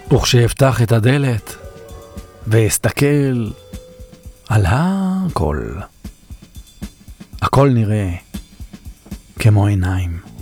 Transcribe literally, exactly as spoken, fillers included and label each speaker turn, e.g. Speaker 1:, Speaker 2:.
Speaker 1: וכשאפתח את הדלת ואסתכל על הכל, הכל נראה כמו עיניים.